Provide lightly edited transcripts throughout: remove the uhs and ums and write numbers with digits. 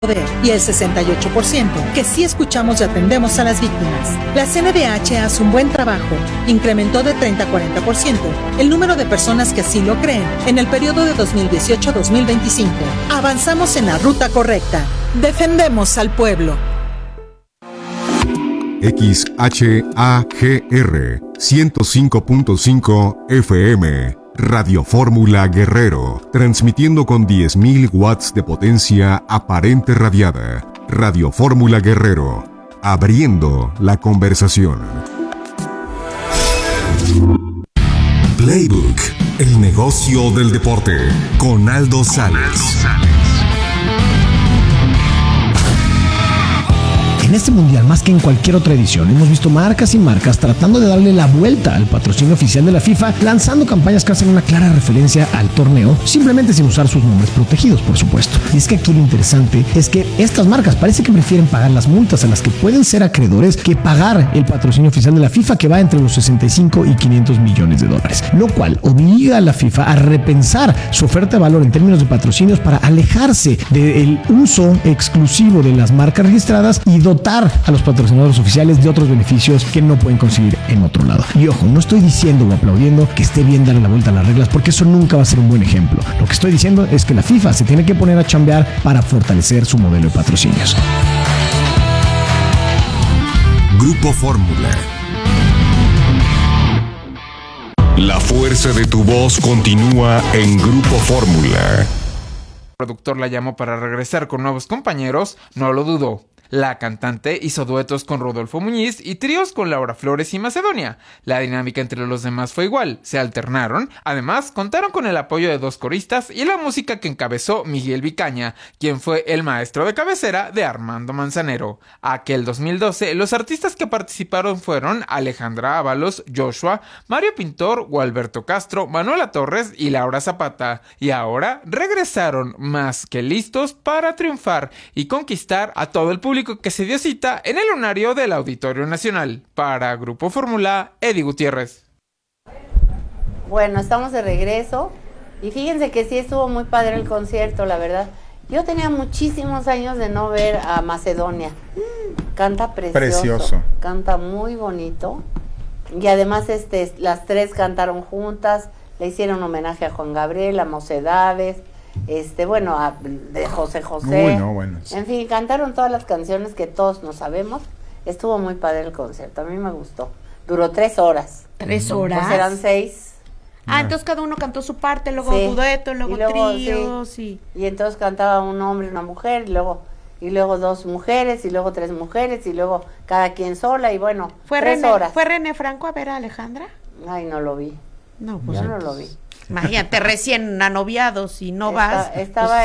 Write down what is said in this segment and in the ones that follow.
y el 68% que sí escuchamos y atendemos a las víctimas. La CNDH hace un buen trabajo. Incrementó de 30 a 40% el número de personas que así lo creen en el periodo de 2018-2025. Avanzamos en la ruta correcta. Defendemos al pueblo. XHAGR 105.5 FM Radio Fórmula Guerrero, transmitiendo con 10.000 watts de potencia aparente radiada. Radio Fórmula Guerrero, abriendo la conversación. Playbook, el negocio del deporte, con Aldo Sales. En este mundial, más que en cualquier otra edición, hemos visto marcas y marcas tratando de darle la vuelta al patrocinio oficial de la FIFA, lanzando campañas que hacen una clara referencia al torneo, simplemente sin usar sus nombres protegidos, por supuesto. Y es que aquí lo interesante es que estas marcas parece que prefieren pagar las multas a las que pueden ser acreedores que pagar el patrocinio oficial de la FIFA, que va entre los 65 y 500 millones de dólares, lo cual obliga a la FIFA a repensar su oferta de valor en términos de patrocinios para alejarse del uso exclusivo de las marcas registradas y dotar a los patrocinadores oficiales de otros beneficios que no pueden conseguir en otro lado. Y ojo, no estoy diciendo o aplaudiendo que esté bien darle la vuelta a las reglas, porque eso nunca va a ser un buen ejemplo. Lo que estoy diciendo es que la FIFA se tiene que poner a chambear para fortalecer su modelo de patrocinios. Grupo Fórmula. La fuerza de tu voz continúa en Grupo Fórmula. El productor la llamó para regresar con nuevos compañeros, no lo dudó. La cantante hizo duetos con Rodolfo Muñiz y tríos con Laura Flores y Macedonia. La dinámica entre los demás fue igual, se alternaron. Además, contaron con el apoyo de dos coristas y la música que encabezó Miguel Vicaña, quien fue el maestro de cabecera de Armando Manzanero. Aquel 2012, los artistas que participaron fueron Alejandra Ábalos, Joshua, Mario Pintor, Gualberto Castro, Manuela Torres y Laura Zapata. Y ahora regresaron más que listos para triunfar y conquistar a todo el público que se dio cita en el lunario del Auditorio Nacional. Para Grupo Fórmula, Eddie Gutiérrez. Bueno, estamos de regreso y fíjense que sí estuvo muy padre el concierto, la verdad. Yo tenía muchísimos años de no ver a Macedonia. Canta precioso. Canta muy bonito. Y además las tres cantaron juntas, le hicieron homenaje a Juan Gabriel, a Mocedades, de José José. Uy, no, bueno. En fin, cantaron todas las canciones que todos nos sabemos. Estuvo muy padre el concierto, a mí me gustó. Duró 3 horas. ¿3 horas? Pues eran 6. Entonces cada uno cantó su parte, luego dueto, luego tríos. Sí. Y entonces cantaba un hombre y una mujer, y luego 2 mujeres, y luego 3 mujeres, y luego cada quien sola, y bueno, 3 horas. ¿Fue René Franco a ver a Alejandra? Ay, no lo vi. No, pues yo no lo vi. Imagínate, recién anoviados y no vas. Estaba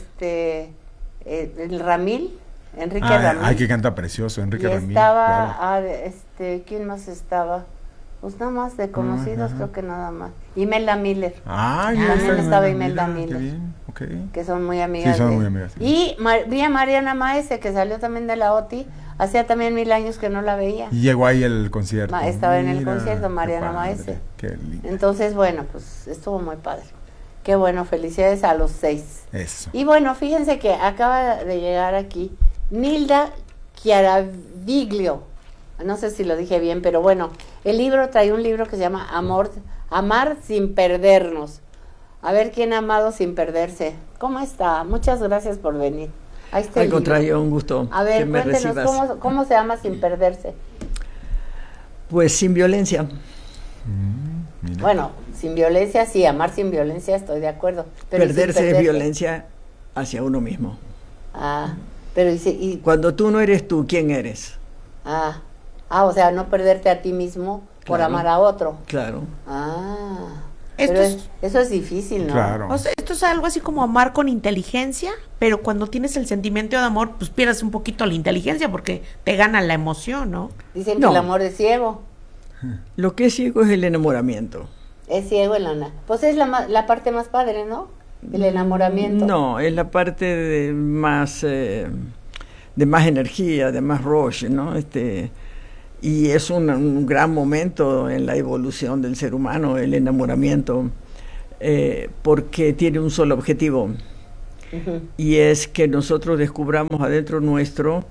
el Ramil, Enrique Ramil. Ay, que canta precioso, Enrique Ramil. Estaba, claro. ¿Quién más estaba? Pues nada más de conocidos, creo que nada más. Imelda Miller. También estaba Imelda Miller. Qué bien, okay. Que son muy amigas. Sí, son muy amigas. Sí. Y vi a Mariana Maese, que salió también de la OTI. Hacía también 1000 años que no la veía. Y llegó ahí el concierto. Estaba en el concierto Mariana Maese. Qué lindo. Entonces, bueno, pues estuvo muy padre. Qué bueno, felicidades a los 6. Eso. Y bueno, fíjense que acaba de llegar aquí Nilda Chiaraviglio. No sé si lo dije bien, pero bueno, trae un libro que se llama Amar sin perdernos. A ver quién ha amado sin perderse. ¿Cómo está? Muchas gracias por venir. Al contrario, un gusto. A ver, que me cuéntenos recibas. ¿cómo se ama sin perderse? Pues sin violencia. Bueno, sin violencia sí, amar sin violencia estoy de acuerdo. Pero perderse es violencia hacia uno mismo. Pero cuando tú no eres tú, ¿quién eres? O sea, no perderte a ti mismo por amar a otro. Claro. Eso es difícil, ¿no? Claro. O sea, esto es algo así como amar con inteligencia, pero cuando tienes el sentimiento de amor, pues pierdes un poquito la inteligencia porque te gana la emoción, ¿no? Dicen que el amor es ciego. Lo que es ciego es el enamoramiento. Es ciego pues es la parte más padre, ¿no? El enamoramiento. No, es la parte de más energía, de más rush, ¿no? Y es un gran momento en la evolución del ser humano, el enamoramiento, porque tiene un solo objetivo, y es que nosotros descubramos adentro nuestro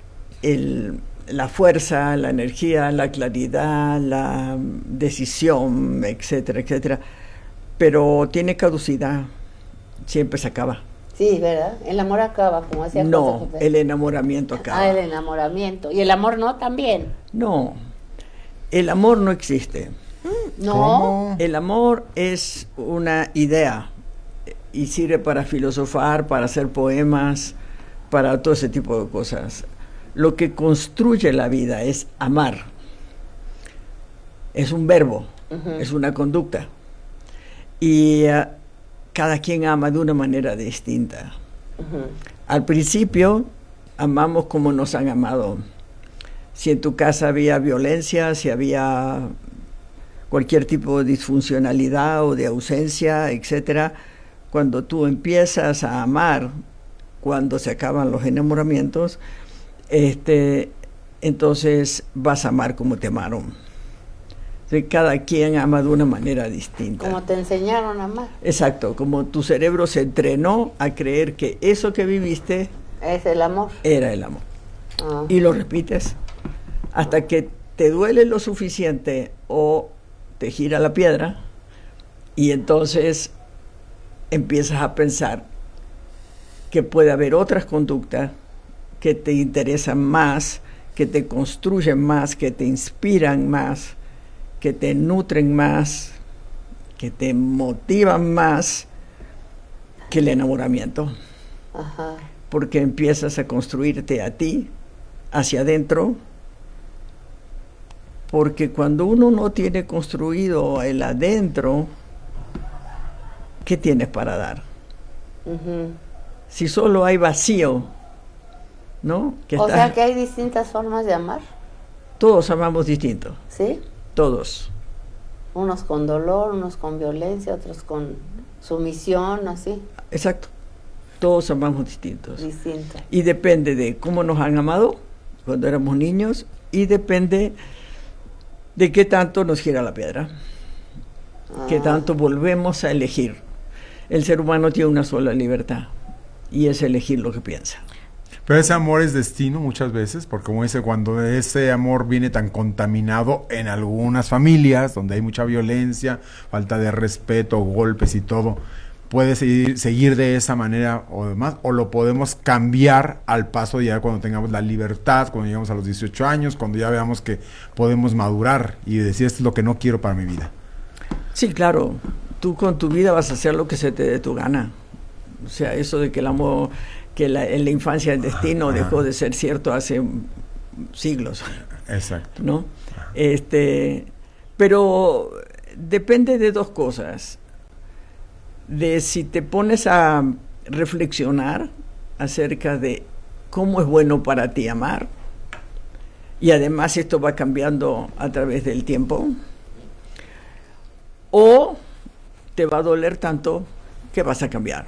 la fuerza, la energía, la claridad, la decisión, etcétera, etcétera. Pero tiene caducidad, siempre se acaba. Sí, ¿verdad? El amor acaba, como decía José No, José. el enamoramiento acaba. Ah, el enamoramiento. ¿Y el amor no también? No, el amor no existe. No. ¿Cómo? El amor es una idea y sirve para filosofar, para hacer poemas, para todo ese tipo de cosas. Lo que construye la vida es amar. Es un verbo, es una conducta. Y cada quien ama de una manera distinta. Al principio amamos como nos han amado. Si en tu casa había violencia, si había cualquier tipo de disfuncionalidad o de ausencia, etcétera, cuando tú empiezas a amar, cuando se acaban los enamoramientos, entonces vas a amar como te amaron. Cada quien ama de una manera distinta. Como te enseñaron a amar. Exacto, como tu cerebro se entrenó a creer que eso que viviste Es el amor. era el amor. Ah. Y lo repites hasta que te duele lo suficiente o te gira la piedra y entonces empiezas a pensar que puede haber otras conductas que te interesan más, que te construyen más, que te inspiran más, que te nutren más, que te motivan más que el enamoramiento. Ajá. Porque empiezas a construirte a ti, hacia adentro, porque cuando uno no tiene construido el adentro, ¿qué tienes para dar? Si solo hay vacío, ¿no? O sea que hay distintas formas de amar. Todos amamos distinto, ¿Sí? todos. Unos con dolor, unos con violencia, otros con sumisión, así. Exacto. Todos amamos distintos. Distinto. Y depende de cómo nos han amado cuando éramos niños y depende de qué tanto nos gira la piedra, qué tanto volvemos a elegir. El ser humano tiene una sola libertad y es elegir lo que piensa. Pero ese amor es destino muchas veces, porque como dice, cuando ese amor viene tan contaminado en algunas familias, donde hay mucha violencia, falta de respeto, golpes y todo, puede seguir de esa manera o demás, o lo podemos cambiar al paso ya cuando tengamos la libertad, cuando lleguemos a los 18 años, cuando ya veamos que podemos madurar y decir esto es lo que no quiero para mi vida. Sí, claro, tú con tu vida vas a hacer lo que se te dé tu gana. O sea, eso de que el amor, que en la infancia el destino dejó de ser cierto hace siglos. Exacto. ¿No? Pero depende de dos cosas. De si te pones a reflexionar acerca de cómo es bueno para ti amar, y además esto va cambiando a través del tiempo, o te va a doler tanto que vas a cambiar.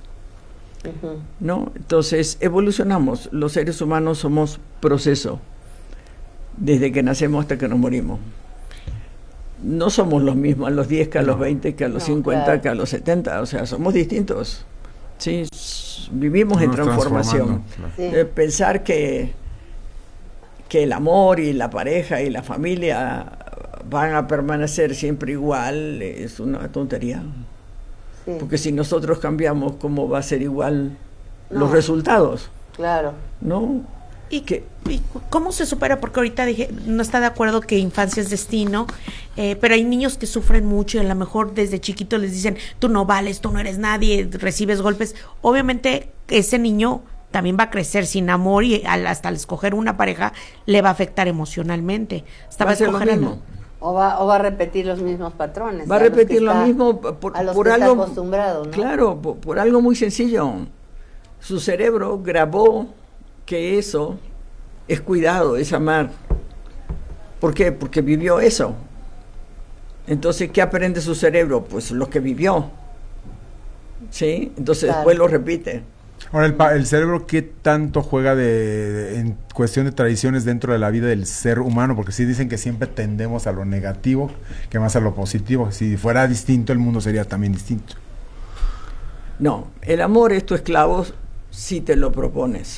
¿No? Entonces evolucionamos, los seres humanos somos proceso, desde que nacemos hasta que nos morimos. No somos los mismos a los 10 que a los 20, que a los 50, claro, que a los 70, o sea, somos distintos. Sí, vivimos en transformación. Claro. Sí. Pensar que el amor y la pareja y la familia van a permanecer siempre igual es una tontería. Sí. Porque si nosotros cambiamos, ¿cómo va a ser igual los resultados? Claro. ¿No? ¿Y cómo se supera? Porque ahorita dije, no está de acuerdo que infancia es destino, pero hay niños que sufren mucho y a lo mejor desde chiquito les dicen, tú no vales, tú no eres nadie, recibes golpes. Obviamente ese niño también va a crecer sin amor y hasta al escoger una pareja le va a afectar emocionalmente. Va a ser lo mismo. O va a repetir los mismos patrones. Va a repetir lo mismo por algo acostumbrado, ¿no? Claro, por algo muy sencillo. Su cerebro grabó que eso es cuidado, es amar. ¿Por qué? Porque vivió eso. Entonces, ¿qué aprende su cerebro? Pues lo que vivió. ¿Sí? Entonces, claro, después lo repite. Ahora, el cerebro, ¿qué tanto juega en cuestión de tradiciones dentro de la vida del ser humano? Porque sí dicen que siempre tendemos a lo negativo que más a lo positivo. Si fuera distinto, el mundo sería también distinto. No, el amor es tu esclavo si te lo propones.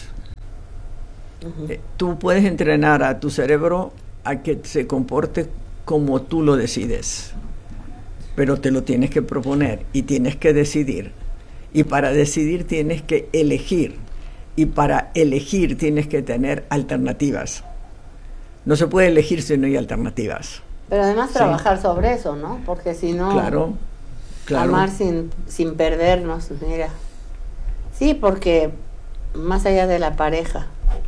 Tú puedes entrenar a tu cerebro a que se comporte como tú lo decides, pero te lo tienes que proponer y tienes que decidir. Y para decidir tienes que elegir. Y para elegir tienes que tener alternativas. No se puede elegir si no hay alternativas. Pero además trabajar sobre eso, ¿no? Porque si no... Claro. Amar sin perdernos, mira. Sí, porque más allá de la pareja.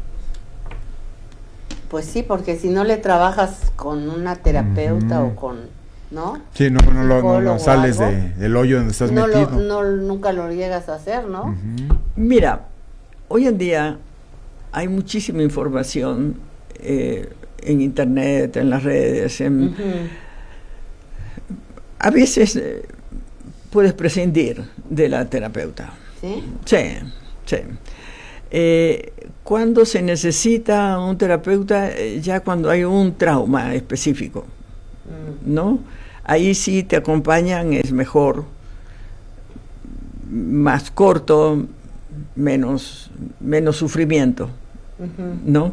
Pues sí, porque si no le trabajas con una terapeuta o con... ¿no? Sí, no sales del hoyo donde estás metido. Nunca lo llegas a hacer, ¿no? Mira, hoy en día hay muchísima información en internet, en las redes. A veces puedes prescindir de la terapeuta. ¿Sí? Sí. Cuando se necesita un terapeuta, ya cuando hay un trauma específico, ¿no? Ahí sí te acompañan, es mejor, más corto, menos sufrimiento, ¿no?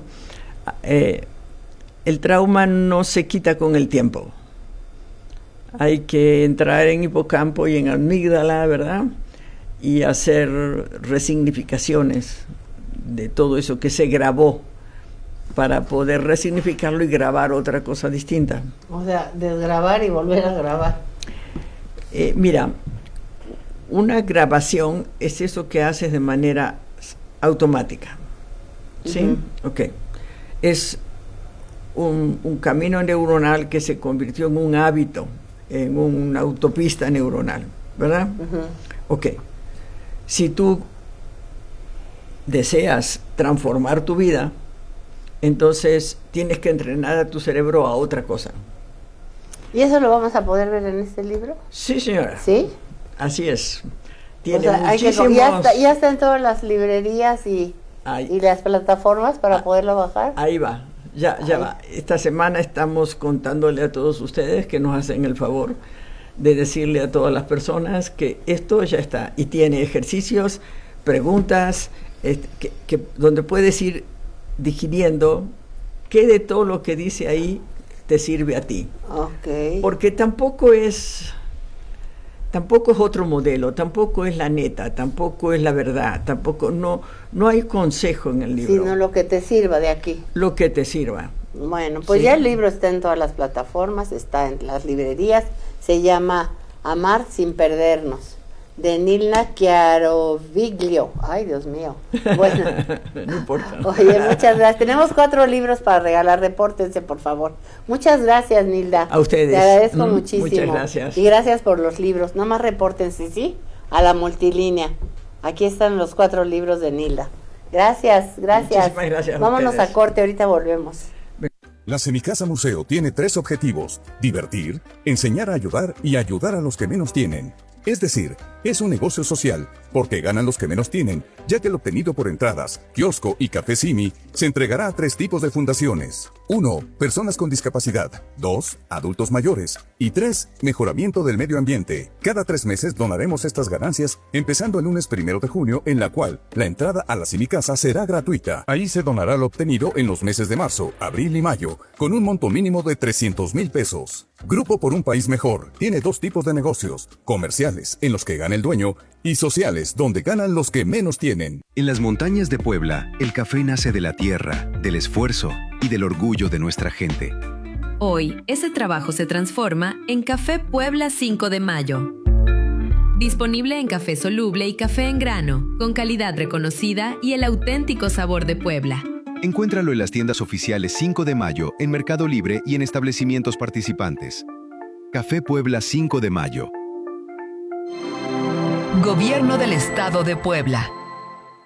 El trauma no se quita con el tiempo. Hay que entrar en hipocampo y en amígdala, ¿verdad? Y hacer resignificaciones de todo eso que se grabó para poder resignificarlo y grabar otra cosa distinta. O sea, desgrabar y volver a grabar. Mira, una grabación es eso que haces de manera automática. ¿Sí? Ok. Es un camino neuronal que se convirtió en un hábito, en una autopista neuronal, ¿verdad? Ok. Si tú deseas transformar tu vida, entonces tienes que entrenar a tu cerebro a otra cosa. ¿Y eso lo vamos a poder ver en este libro? Sí, señora. ¿Sí? Así es. Tiene muchísimos... ya está en todas las librerías y las plataformas para poderlo bajar. Ahí va. Ya va. Esta semana estamos contándole a todos ustedes que nos hacen el favor de decirle a todas las personas que esto ya está y tiene ejercicios, preguntas, donde puedes ir digiriendo qué de todo lo que dice ahí te sirve a ti. Okay. Porque tampoco es otro modelo, tampoco es la neta, tampoco es la verdad, tampoco no hay consejo en el libro. Sino lo que te sirva de aquí. Lo que te sirva. Bueno, pues ya el libro está en todas las plataformas, está en las librerías, se llama Amar sin perdernos, de Nilda Chiaroviglio. Ay, Dios mío. Bueno. No importa. Oye, muchas gracias. Tenemos 4 libros para regalar, repórtense, por favor. Muchas gracias, Nilda. A ustedes. Te agradezco muchísimo. Muchas gracias. Y gracias por los libros. Nada más repórtense, ¿sí? A la multilínea. Aquí están los 4 libros de Nilda. Gracias. Muchísimas gracias. Vámonos a corte, ahorita volvemos. La Semicasa Museo tiene 3 objetivos: divertir, enseñar a ayudar y ayudar a los que menos tienen. Es decir, es un negocio social, porque ganan los que menos tienen, ya que el obtenido por entradas, kiosco y café Simi se entregará a 3 tipos de fundaciones. 1. Personas con discapacidad. 2. Adultos mayores. Y 3. Mejoramiento del medio ambiente. Cada 3 meses donaremos estas ganancias, empezando el lunes 1 de junio, en la cual la entrada a la Semicasa será gratuita. Ahí se donará lo obtenido en los meses de marzo, abril y mayo, con un monto mínimo de 300,000 pesos. Grupo por un País Mejor tiene 2 tipos de negocios: comerciales, en los que gana el dueño, y sociales, donde ganan los que menos tienen. En las montañas de Puebla, el café nace de la tierra, del esfuerzo y del orgullo de nuestra gente. Hoy, ese trabajo se transforma en Café Puebla 5 de Mayo. Disponible en café soluble y café en grano, con calidad reconocida y el auténtico sabor de Puebla. Encuéntralo en las tiendas oficiales 5 de Mayo, en Mercado Libre y en establecimientos participantes. Café Puebla 5 de Mayo. Gobierno del Estado de Puebla.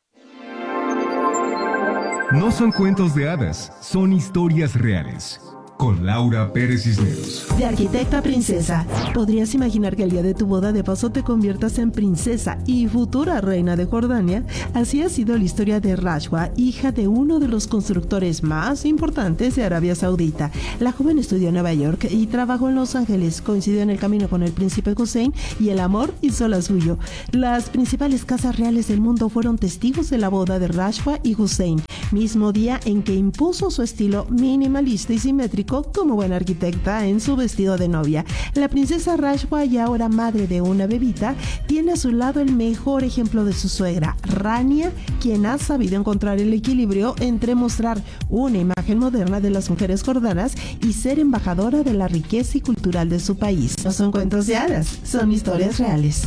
No son cuentos de hadas, son historias reales. con Laura Pérez Cisneros. De arquitecta princesa, ¿podrías imaginar que el día de tu boda de paso te conviertas en princesa y futura reina de Jordania? Así ha sido la historia de Rashwa, hija de uno de los constructores más importantes de Arabia Saudita. La joven estudió en Nueva York y trabajó en Los Ángeles, coincidió en el camino con el príncipe Hussein y el amor hizo la suyo. Las principales casas reales del mundo fueron testigos de la boda de Rashwa y Hussein, mismo día en que impuso su estilo minimalista y simétrico como buena arquitecta en su vestido de novia. La princesa Rashwa, y ahora madre de una bebita, tiene a su lado el mejor ejemplo de su suegra, Rania, quien ha sabido encontrar el equilibrio entre mostrar una imagen moderna de las mujeres jordanas y ser embajadora de la riqueza y cultural de su país. No son cuentos de hadas, son historias reales.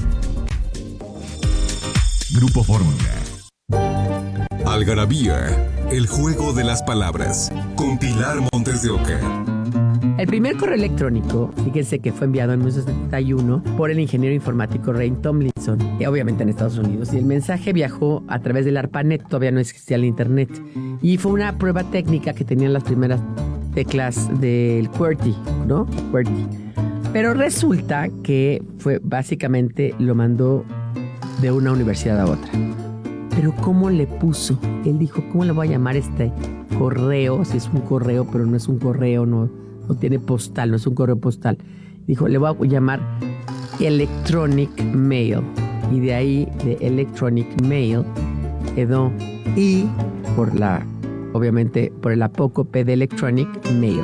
Grupo Fórmula. Algarabía, el juego de las palabras, con Pilar Montes de Oca. El primer correo electrónico, fíjense que fue enviado en 1971 por el ingeniero informático Ray Tomlinson, obviamente en Estados Unidos, y el mensaje viajó a través del ARPANET, todavía no existía el internet, y fue una prueba técnica que tenían las primeras teclas del QWERTY, ¿no? QWERTY. Pero resulta que fue básicamente lo mandó de una universidad a otra. Pero ¿cómo le puso? Él dijo, ¿cómo le voy a llamar este correo? Si es un correo, pero no es un correo, no tiene postal, no es un correo postal. Dijo, le voy a llamar Electronic Mail. Y de ahí, de Electronic Mail, quedó I obviamente, por el apócope de Electronic Mail.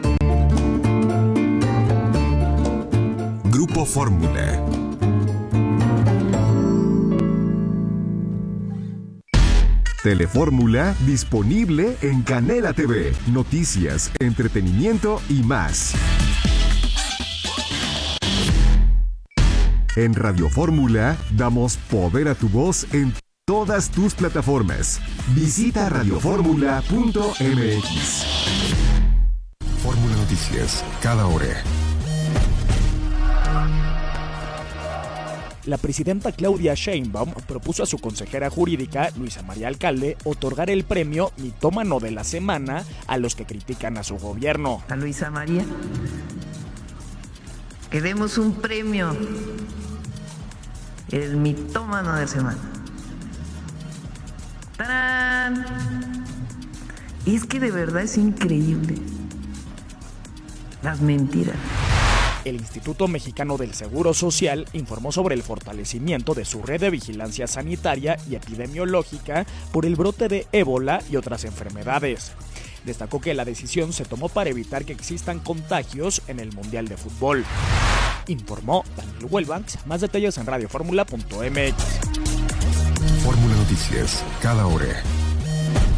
Grupo Fórmula. Telefórmula disponible en Canela TV. Noticias, entretenimiento y más. En Radio Fórmula damos poder a tu voz en todas tus plataformas. Visita radioformula.mx. Fórmula Noticias, cada hora. La presidenta Claudia Sheinbaum propuso a su consejera jurídica, Luisa María Alcalde, otorgar el premio Mitómano de la Semana a los que critican a su gobierno. A Luisa María, que demos un premio, el Mitómano de la Semana. ¡Tarán! Y es que de verdad es increíble las mentiras. El Instituto Mexicano del Seguro Social informó sobre el fortalecimiento de su red de vigilancia sanitaria y epidemiológica por el brote de ébola y otras enfermedades. Destacó que la decisión se tomó para evitar que existan contagios en el Mundial de Fútbol. Informó Daniel Huelbanks. Más detalles en radioformula.mx. Fórmula Noticias, cada hora.